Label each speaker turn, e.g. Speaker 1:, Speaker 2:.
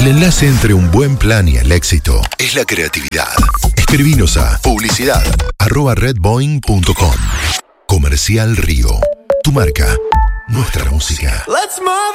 Speaker 1: El enlace entre un buen plan y el éxito es la creatividad. Escribinos a publicidad@redboeing.com. Comercial Río. Tu marca, nuestra música.